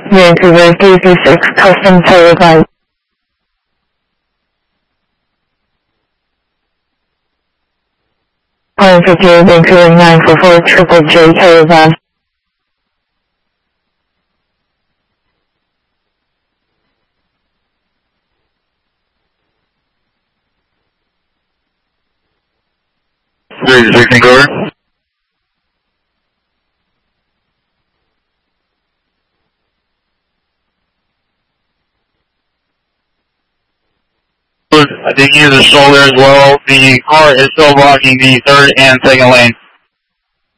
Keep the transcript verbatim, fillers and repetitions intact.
Vancouver D Z six Custom Televised. Plan fifty-eight Vancouver nine four four Triple J Televised. three to six Vancouver. I think you the shoulder as well. The car is still blocking the third and second lane.